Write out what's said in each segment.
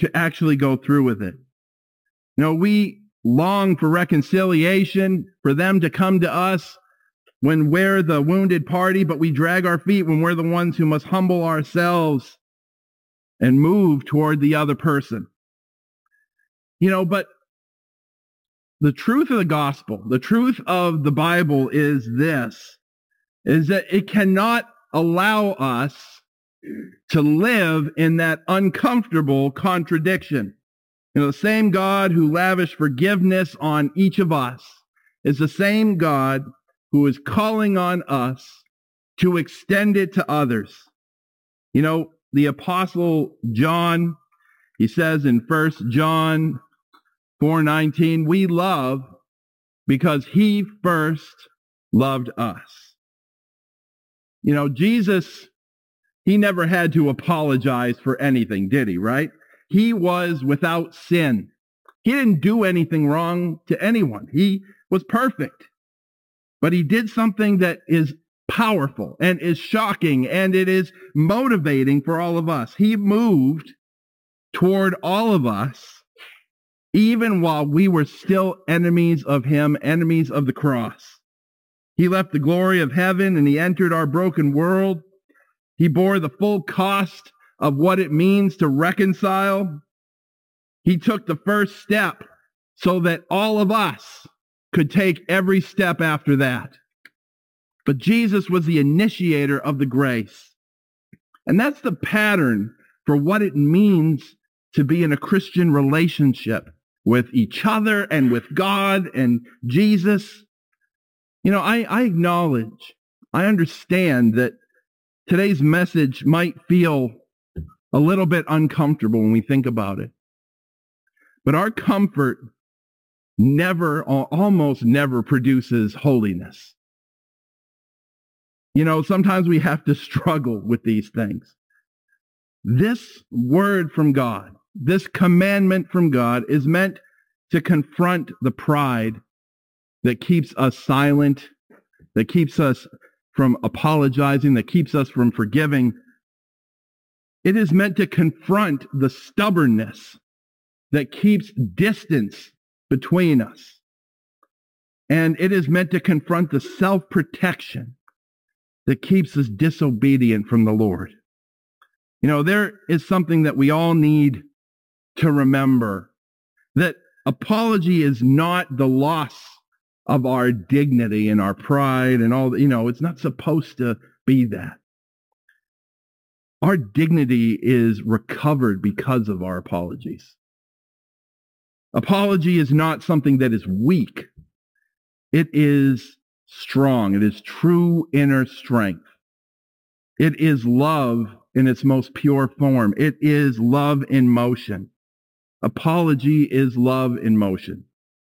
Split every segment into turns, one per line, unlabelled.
to actually go through with it. We long for reconciliation, for them to come to us when we're the wounded party, but we drag our feet when we're the ones who must humble ourselves and move toward the other person. But the truth of the gospel, the truth of the Bible is this, is that it cannot allow us to live in that uncomfortable contradiction. The same God who lavished forgiveness on each of us is the same God who is calling on us to extend it to others. The Apostle John, he says in 1 John 4:19, we love because he first loved us. Jesus, he never had to apologize for anything, did he, right? He was without sin. He didn't do anything wrong to anyone. He was perfect. But he did something that is powerful and is shocking, and it is motivating for all of us. He moved toward all of us, even while we were still enemies of him, enemies of the cross. He left the glory of heaven and he entered our broken world. He bore the full cost of what it means to reconcile. He took the first step so that all of us could take every step after that. But Jesus was the initiator of the grace. And that's the pattern for what it means to be in a Christian relationship with each other and with God and Jesus. I acknowledge, I understand that today's message might feel a little bit uncomfortable when we think about it. But our comfort never, or almost never, produces holiness. Sometimes we have to struggle with these things. This word from God, this commandment from God is meant to confront the pride that keeps us silent, that keeps us from apologizing, that keeps us from forgiving. It is meant to confront the stubbornness that keeps distance between us. And it is meant to confront the self-protection that keeps us disobedient from the Lord. There is something that we all need to remember, that apology is not the loss of our dignity and our pride and all, it's not supposed to be that. Our dignity is recovered because of our apologies. Apology is not something that is weak. It is strong. It is true inner strength. It is love in its most pure form. It is love in motion. Apology is love in motion.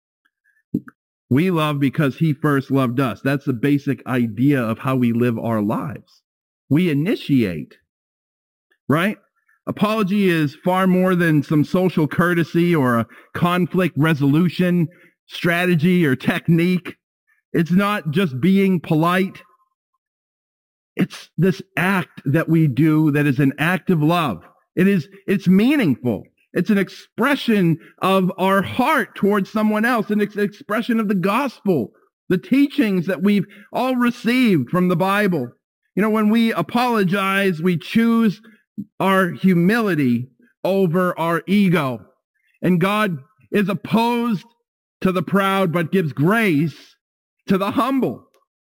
We love because he first loved us. That's the basic idea of how we live our lives. We initiate, right? Apology is far more than some social courtesy or a conflict resolution strategy or technique. It's not just being polite. It's this act that we do that is an act of love. It's meaningful. It's an expression of our heart towards someone else, an expression of the gospel, the teachings that we've all received from the Bible. When we apologize, we choose our humility over our ego. And God is opposed to the proud, but gives grace to the humble.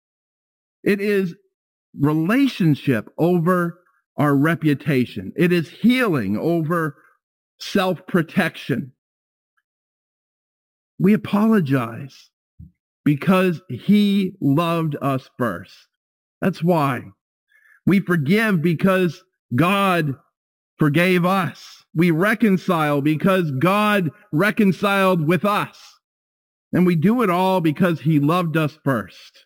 It is relationship over our reputation. It is healing over self-protection. We apologize because he loved us first. That's why. We forgive because God forgave us. We reconcile because God reconciled with us. And we do it all because he loved us first.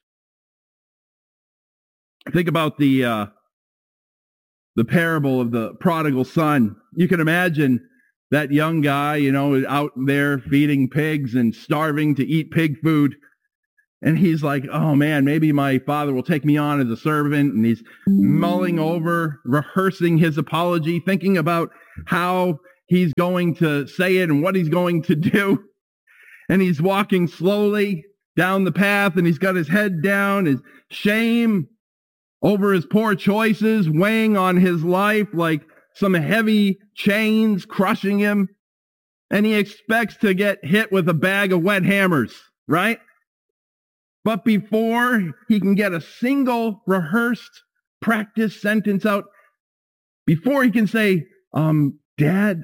Think about the parable of the prodigal son. You can imagine that young guy, out there feeding pigs and starving to eat pig food. And he's like, oh man, maybe my father will take me on as a servant. And he's mulling over, rehearsing his apology, thinking about how he's going to say it and what he's going to do. And he's walking slowly down the path, and he's got his head down, his shame over his poor choices weighing on his life like some heavy chains crushing him. And he expects to get hit with a bag of wet hammers, right? But before he can get a single rehearsed practice sentence out, before he can say, Dad,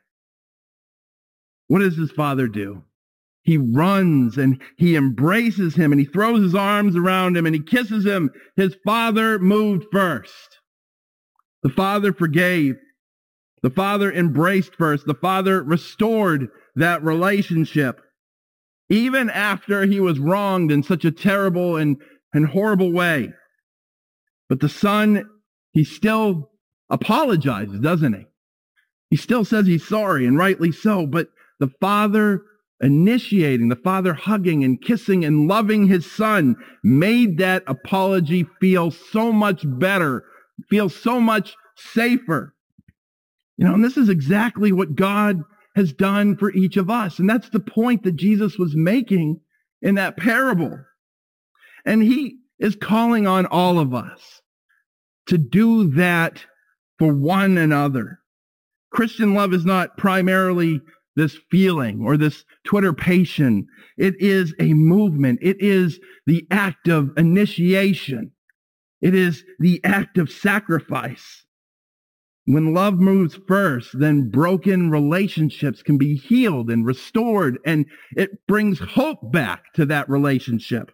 what does his father do? He runs and he embraces him and he throws his arms around him and he kisses him. His father moved first. The father forgave. The father embraced first. The father restored that relationship. Even after he was wronged in such a terrible and horrible way. But the son, he still apologizes, doesn't he? He still says he's sorry, and rightly so. But the father initiating, the father hugging and kissing and loving his son made that apology feel so much better, feel so much safer. And this is exactly what God has done for each of us. And that's the point that Jesus was making in that parable. And he is calling on all of us to do that for one another. Christian love is not primarily this feeling or this Twitterpation. It is a movement. It is the act of initiation. It is the act of sacrifice. When love moves first, then broken relationships can be healed and restored, and it brings hope back to that relationship.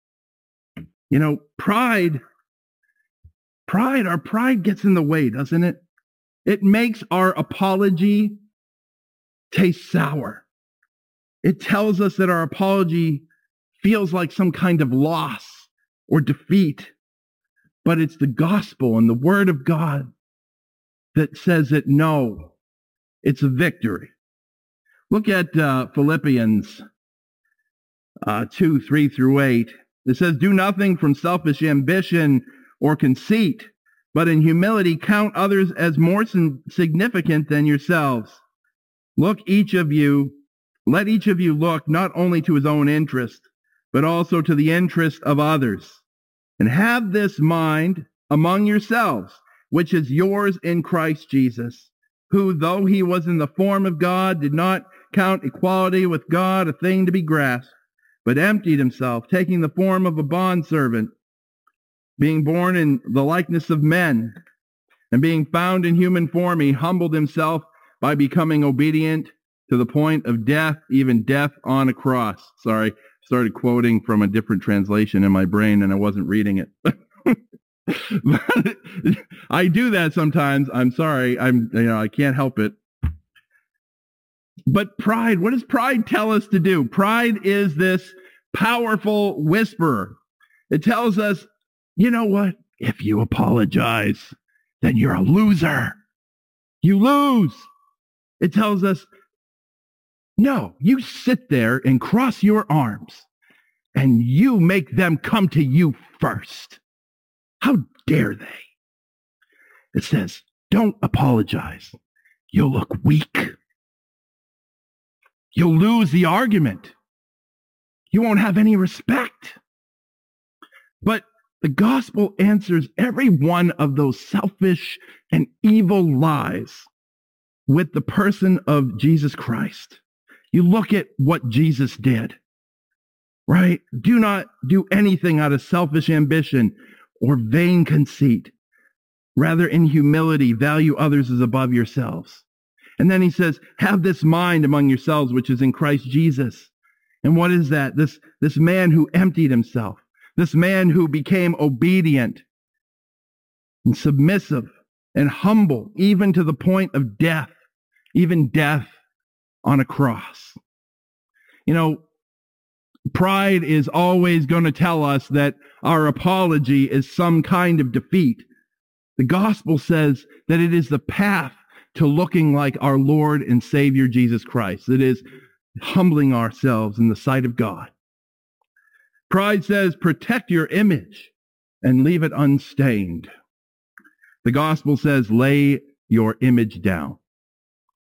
Pride, our pride gets in the way, doesn't it? It makes our apology taste sour. It tells us that our apology feels like some kind of loss or defeat, but it's the gospel and the word of God that says that no, it's a victory. Look at Philippians 2, 3 through 8. It says, do nothing from selfish ambition or conceit, but in humility count others as more significant than yourselves. Let each of you look not only to his own interest, but also to the interest of others. And have this mind among yourselves, which is yours in Christ Jesus, who, though he was in the form of God, did not count equality with God a thing to be grasped, but emptied himself, taking the form of a bondservant, being born in the likeness of men, and being found in human form, he humbled himself by becoming obedient to the point of death, even death on a cross. Sorry, started quoting from a different translation in my brain, and I wasn't reading it. I do that sometimes. I'm sorry. I can't help it. But pride, what does pride tell us to do? Pride is this powerful whisperer. It tells us, you know what? If you apologize, then you're a loser. You lose. It tells us, no, you sit there and cross your arms and you make them come to you first. How dare they? It says, don't apologize. You'll look weak. You'll lose the argument. You won't have any respect. But the gospel answers every one of those selfish and evil lies with the person of Jesus Christ. You look at what Jesus did, right? Do not do anything out of selfish ambition or vain conceit. Rather, in humility, value others as above yourselves. And then he says, have this mind among yourselves, which is in Christ Jesus. And what is that? This man who emptied himself, this man who became obedient and submissive and humble, even to the point of death, even death on a cross. Pride is always going to tell us that our apology is some kind of defeat. The gospel says that it is the path to looking like our Lord and Savior Jesus Christ. It is humbling ourselves in the sight of God. Pride says, protect your image and leave it unstained. The gospel says, lay your image down.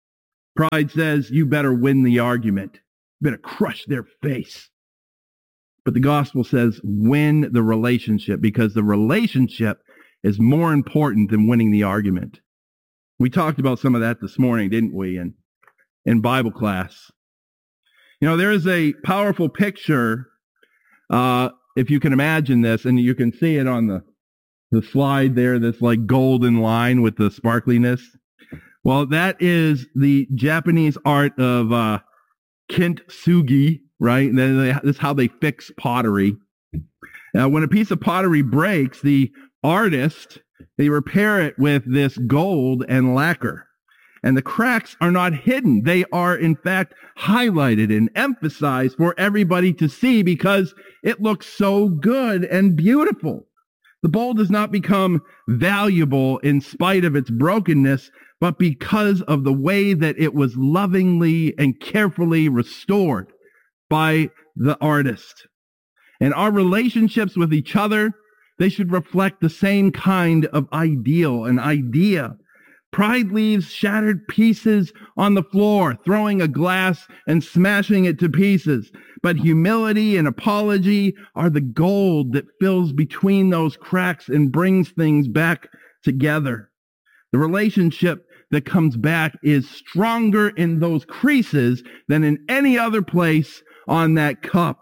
Pride says you better win the argument. You better crush their face. But the gospel says win the relationship, because the relationship is more important than winning the argument. We talked about some of that this morning, didn't we, in Bible class? There is a powerful picture, if you can imagine this, and you can see it on the slide there, this like golden line with the sparkliness. Well, that is the Japanese art of kintsugi, right? And that's how they fix pottery. When a piece of pottery breaks, the artist, they repair it with this gold and lacquer. And the cracks are not hidden. They are, in fact, highlighted and emphasized for everybody to see because it looks so good and beautiful. The bowl does not become valuable in spite of its brokenness, but because of the way that it was lovingly and carefully restored by the artist. And our relationships with each other, they should reflect the same kind of ideal and idea. Pride leaves shattered pieces on the floor, throwing a glass and smashing it to pieces. But humility and apology are the gold that fills between those cracks and brings things back together. The relationship that comes back is stronger in those creases than in any other place on that cup.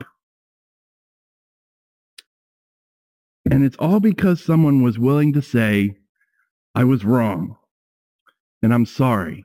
And it's all because someone was willing to say, I was wrong, and I'm sorry.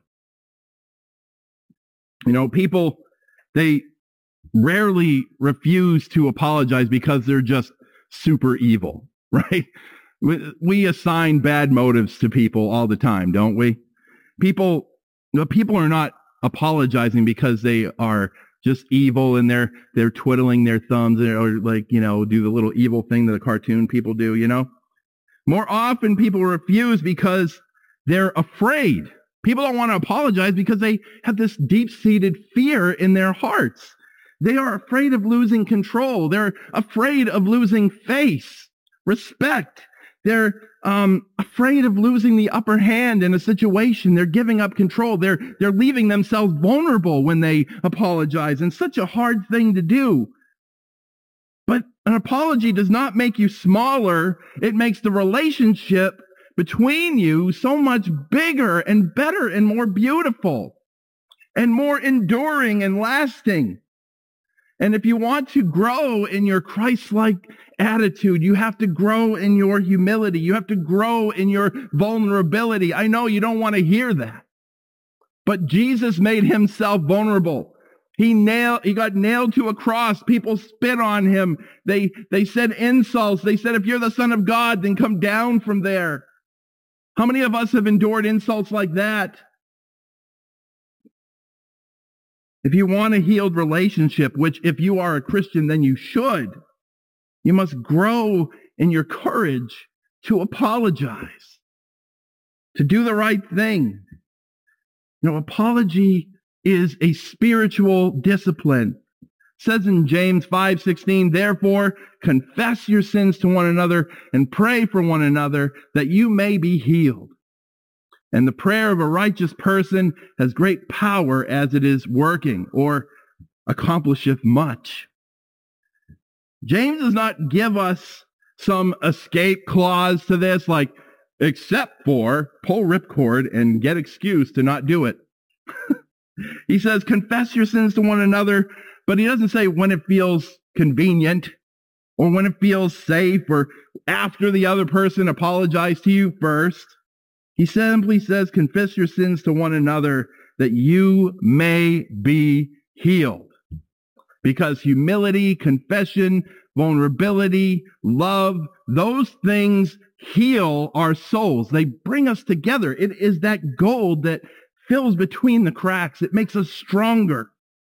People, they rarely refuse to apologize because they're just super evil, right? We assign bad motives to people all the time, don't we? People are not apologizing because they are just evil and they're twiddling their thumbs or do the little evil thing that the cartoon people do, More often people refuse because they're afraid. People don't want to apologize because they have this deep-seated fear in their hearts. They are afraid of losing control. They're afraid of losing face, respect. They're afraid of losing the upper hand in a situation. They're giving up control. They're leaving themselves vulnerable when they apologize. And such a hard thing to do. But an apology does not make you smaller. It makes the relationship between you so much bigger and better and more beautiful and more enduring and lasting. And if you want to grow in your Christ-like attitude, you have to grow in your humility. You have to grow in your vulnerability. I know you don't want to hear that, but Jesus made himself vulnerable. He got nailed to a cross. People spit on him. They said insults. They said, if you're the Son of God, then come down from there. How many of us have endured insults like that? If you want a healed relationship, which if you are a Christian, then you should, you must grow in your courage to apologize, to do the right thing. Apology is a spiritual discipline. It says in James 5:16, therefore, confess your sins to one another and pray for one another that you may be healed. And the prayer of a righteous person has great power as it is working, or accomplisheth much. James does not give us some escape clause to this, like, except for pull ripcord and get excuse to not do it. He says, confess your sins to one another, but he doesn't say when it feels convenient or when it feels safe or after the other person apologized to you first. He simply says, confess your sins to one another that you may be healed. Because humility, confession, vulnerability, love, those things heal our souls. They bring us together. It is that gold that fills between the cracks. It makes us stronger.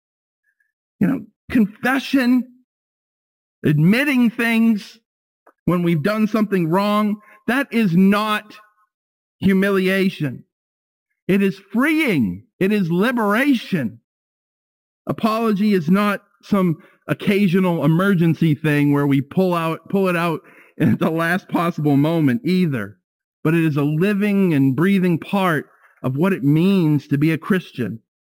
Confession, admitting things when we've done something wrong, that is not humiliation. It is freeing. It is liberation. Apology is not some occasional emergency thing where we pull it out at the last possible moment either. But it is a living and breathing part of what it means to be a Christian.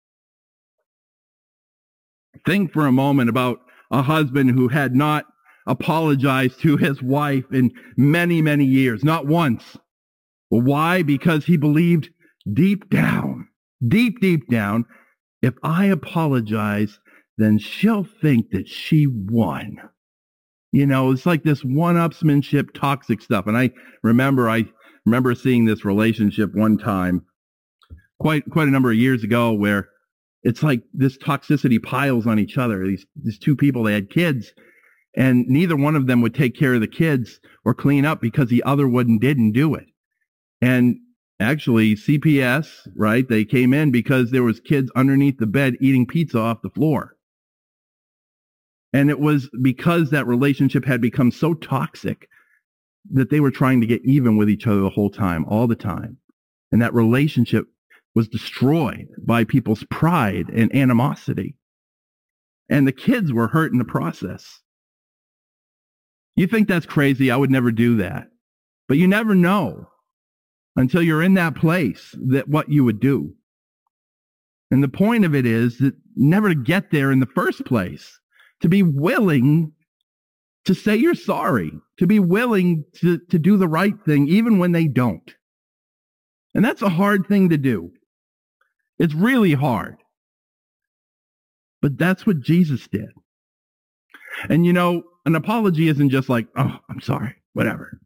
Think for a moment about a husband who had not apologized to his wife in many, many years, not once. Well, why? Because he believed deep down, deep down, if I apologize, then she'll think that she won. It's like this one-upsmanship, toxic stuff. And I remember seeing this relationship one time, quite a number of years ago, where it's like this toxicity piles on each other. These two people, they had kids, and neither one of them would take care of the kids or clean up because the other one didn't do it. And actually, CPS, right, they came in because there was kids underneath the bed eating pizza off the floor. And it was because that relationship had become so toxic that they were trying to get even with each other the whole time, all the time. And that relationship was destroyed by people's pride and animosity. And the kids were hurt in the process. You think that's crazy? I would never do that. But you never know until you're in that place that what you would do. And the point of it is that never to get there in the first place, to be willing to say you're sorry, to be willing to do the right thing even when they don't. And that's a hard thing to do. It's really hard. But that's what Jesus did. And an apology isn't just like, oh, I'm sorry, whatever.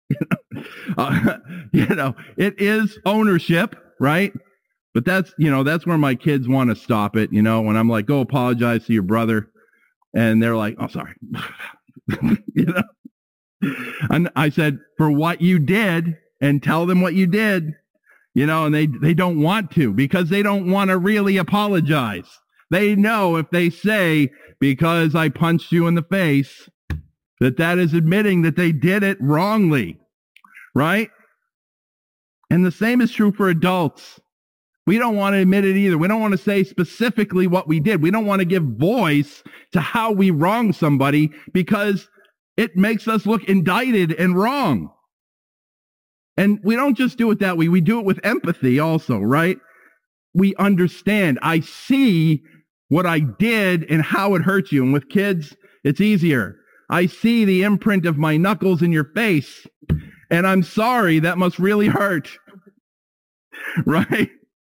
It is ownership, right? But that's where my kids want to stop it, when I'm like, go apologize to your brother. And they're like, oh, sorry. And I said, for what you did, and tell them what you did, and they don't want to because they don't want to really apologize. They know if they say, because I punched you in the face, that is admitting that they did it wrongly, right? And the same is true for adults. We don't want to admit it either. We don't want to say specifically what we did. We don't want to give voice to how we wronged somebody because it makes us look indicted and wrong. And we don't just do it that way. We do it with empathy also, right? We understand. I see what I did and how it hurt you. And with kids, it's easier. I see the imprint of my knuckles in your face, and I'm sorry, that must really hurt, right?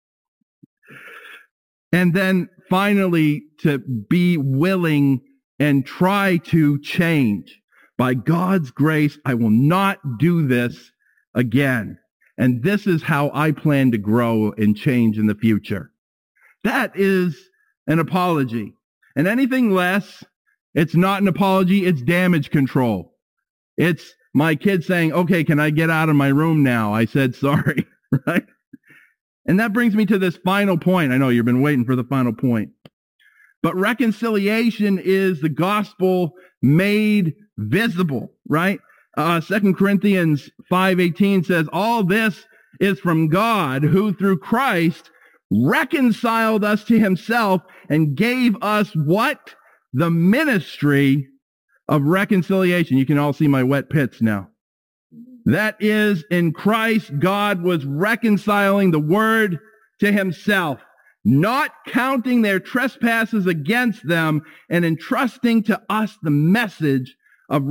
And then finally, to be willing and try to change. By God's grace, I will not do this again. And this is how I plan to grow and change in the future. That is an apology. And anything less, it's not an apology, it's damage control. It's my kid saying, okay, can I get out of my room now? I said sorry, right? And that brings me to this final point. I know you've been waiting for the final point. But reconciliation is the gospel made visible, right? 2 Corinthians 5:18 says, all this is from God, who through Christ reconciled us to himself and gave us what? The ministry of reconciliation. You can all see my wet pits now. That is, in Christ, God was reconciling the word to himself, not counting their trespasses against them, and entrusting to us the message of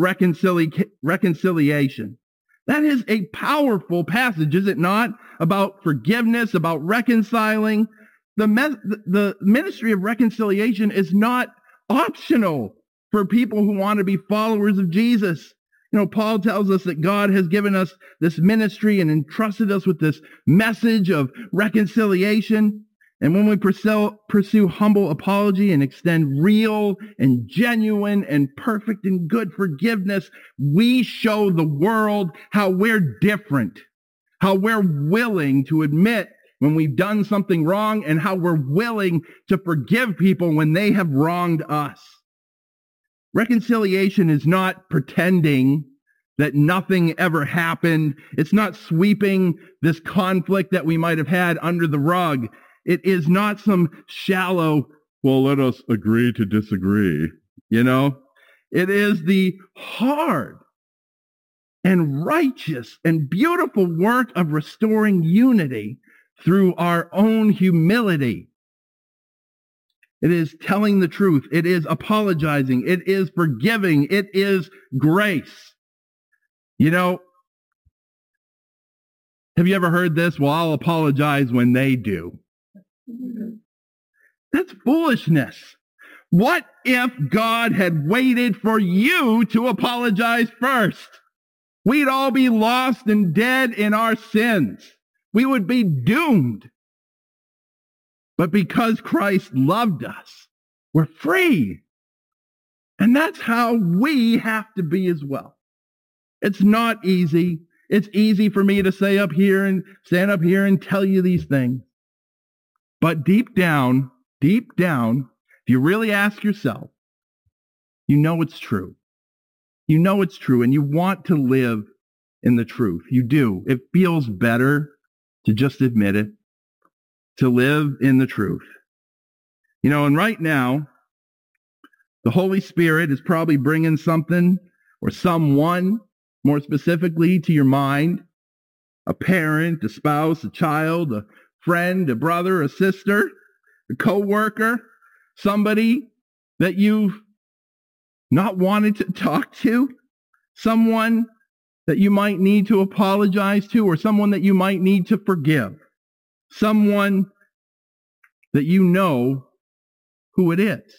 reconciliation. That is a powerful passage, is it not? About forgiveness, about reconciling. The ministry of reconciliation is not optional for people who want to be followers of Jesus. Paul tells us that God has given us this ministry and entrusted us with this message of reconciliation. And when we pursue humble apology and extend real and genuine and perfect and good forgiveness, we show the world how we're different, how we're willing to admit when we've done something wrong, and how we're willing to forgive people when they have wronged us. Reconciliation is not pretending that nothing ever happened. It's not sweeping this conflict that we might have had under the rug. It is not some shallow, well, let us agree to disagree. It is the hard and righteous and beautiful work of restoring unity through our own humility. It is telling the truth. It is apologizing. It is forgiving. It is grace. You know, have you ever heard this? Well, I'll apologize when they do. That's foolishness. What if God had waited for you to apologize first? We'd all be lost and dead in our sins. We would be doomed. But because Christ loved us, we're free. And that's how we have to be as well. It's not easy. It's easy for me to stand up here and tell you these things. But deep down, if you really ask yourself, you know it's true. You know it's true, and you want to live in the truth. You do. It feels better to just admit it, to live in the truth. You know, and right now, the Holy Spirit is probably bringing something or someone, more specifically, to your mind. A parent, a spouse, a child, a friend, a brother, a sister, a coworker, somebody that you've not wanted to talk to, someone that you might need to apologize to, or someone that you might need to forgive, someone that you know who it is.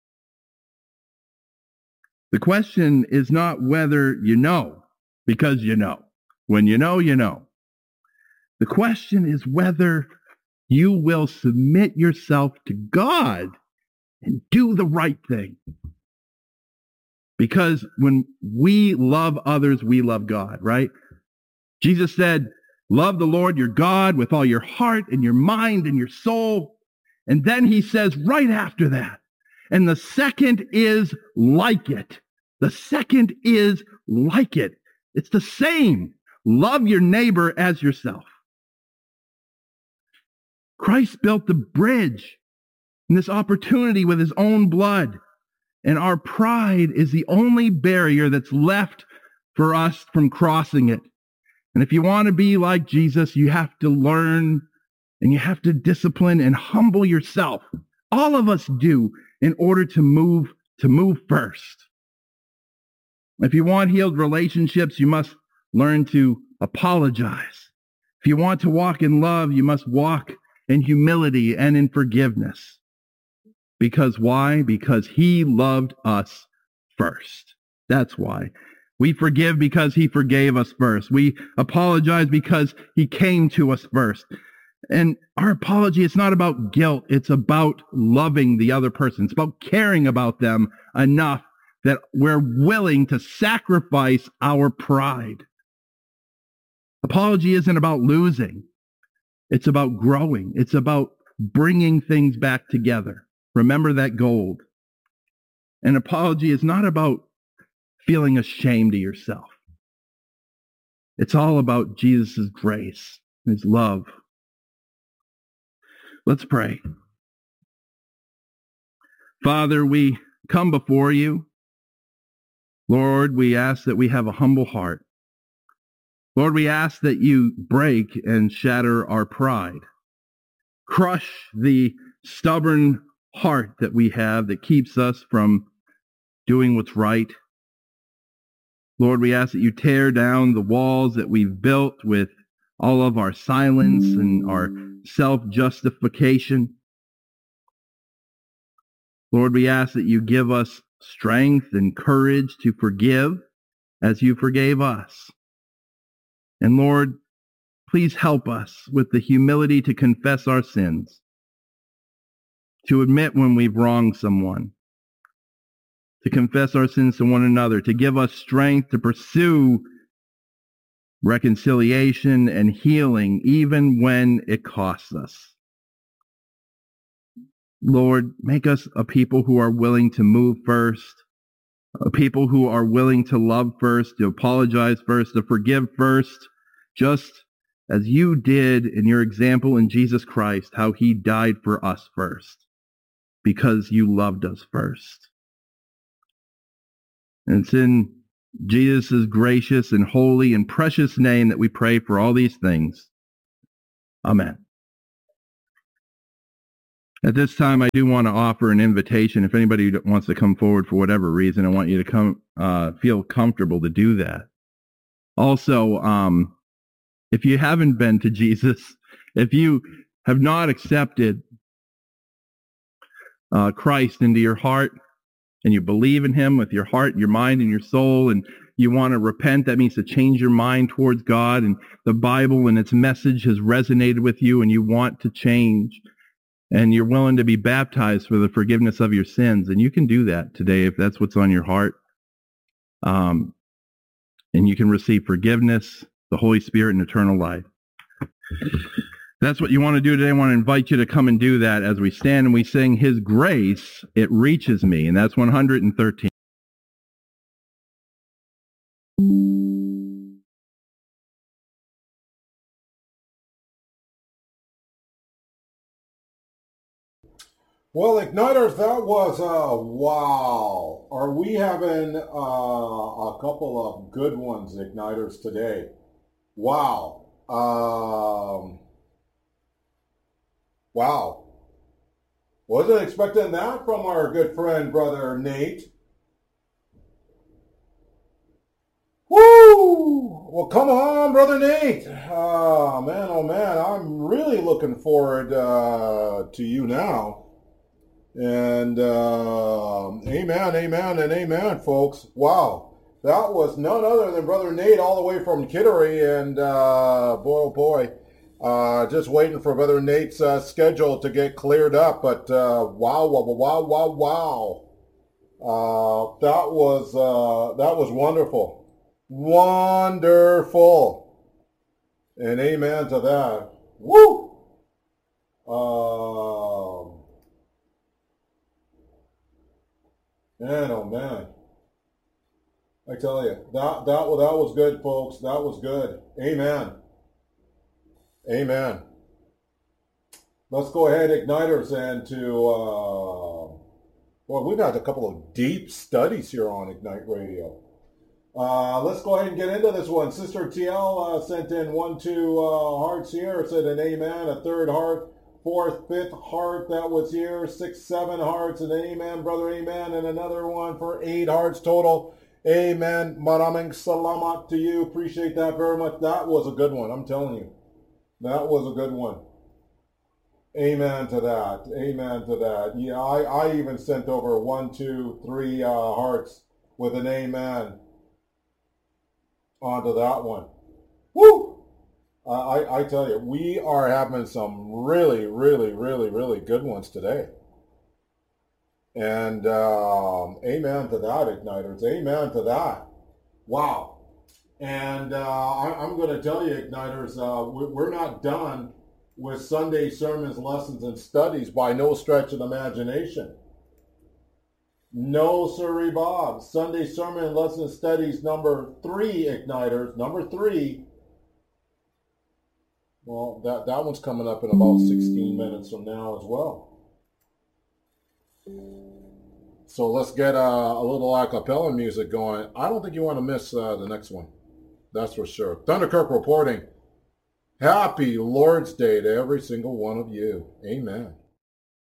The question is not whether you know, because you know. When you know, you know. The question is whether you will submit yourself to God and do the right thing. Because when we love others, we love God, right? Jesus said, love the Lord your God with all your heart and your mind and your soul. And then he says right after that, and the second is like it. The second is like it. It's the same. Love your neighbor as yourself. Christ built the bridge and this opportunity with his own blood. And our pride is the only barrier that's left for us from crossing it. And if you want to be like Jesus, you have to learn and you have to discipline and humble yourself. All of us do, in order to move first. If you want healed relationships, you must learn to apologize. If you want to walk in love, you must walk in humility and in forgiveness. Because why? Because he loved us first. That's why. We forgive because he forgave us first. We apologize because he came to us first. And our apology, it's not about guilt. It's about loving the other person. It's about caring about them enough that we're willing to sacrifice our pride. Apology isn't about losing. It's about growing. It's about bringing things back together. Remember that gold. An apology is not about feeling ashamed of yourself. It's all about Jesus' grace, his love. Let's pray. Father, we come before you. Lord, we ask that we have a humble heart. Lord, we ask that you break and shatter our pride. Crush the stubborn heart that we have that keeps us from doing what's right. Lord, we ask that you tear down the walls that we've built with all of our silence and our self-justification. Lord, we ask that you give us strength and courage to forgive as you forgave us. And Lord, please help us with the humility to confess our sins, to admit when we've wronged someone, to confess our sins to one another, to give us strength to pursue reconciliation and healing even when it costs us. Lord, make us a people who are willing to move first, a people who are willing to love first, to apologize first, to forgive first, just as you did in your example in Jesus Christ, how he died for us first, because you loved us first. And it's in Jesus' gracious and holy and precious name that we pray for all these things. Amen. At this time, I do want to offer an invitation. If anybody wants to come forward for whatever reason, I want you to come feel comfortable to do that. Also, if you haven't been to Jesus, if you have not accepted Christ into your heart and you believe in him with your heart, your mind, and your soul, and you want to repent, that means to change your mind towards God, and the Bible and its message has resonated with you and you want to change, and you're willing to be baptized for the forgiveness of your sins, and you can do that today if that's what's on your heart. And you can receive forgiveness, the Holy Spirit, and eternal life. That's what you want to do today. I want to invite you to come and do that as we stand and we sing His Grace, It Reaches Me, and that's 113.
Well, Igniters, that was, wow. Are we having a couple of good ones, Igniters, today? Wow. Wow. Wasn't expecting that from our good friend, Brother Nate. Woo! Well, come on, Brother Nate. Oh, man, I'm really looking forward to you now. And amen, and amen, folks. Wow, that was none other than Brother Nate all the way from Kittery. And boy, just waiting for Brother Nate's schedule to get cleared up. But wow. That was wonderful. Wonderful. And amen to that. Woo! Man, oh man. I tell you, that was good, folks. That was good. Amen. Amen. Let's go ahead, Igniters, and well, we've had a couple of deep studies here on Ignite Radio. Let's go ahead and get into this one. Sister TL sent in 1, 2 hearts here. Said an amen, a third heart. 4th, 5th heart that was here, 6, 7 hearts, and amen, brother, amen, and another one for 8 hearts total. Amen. Maraming salamat to you. Appreciate that very much. That was a good one, I'm telling you. That was a good one. Amen to that. Amen to that. Yeah, I even sent over 1, 2, 3 hearts with an amen onto that one. Woo! I tell you, we are having some really good ones today. And amen to that, Igniters. Amen to that. Wow. And I'm going to tell you, Igniters, we're not done with Sunday sermons, lessons, and studies by no stretch of the imagination. No, sirree, Bob. Sunday sermon, lesson, studies number 3, Igniters. Number 3. Well, that one's coming up in about 16 minutes from now as well. So let's get a little a cappella music going. I don't think you want to miss the next one. That's for sure. Thunderkirk reporting. Happy Lord's Day to every single one of you. Amen.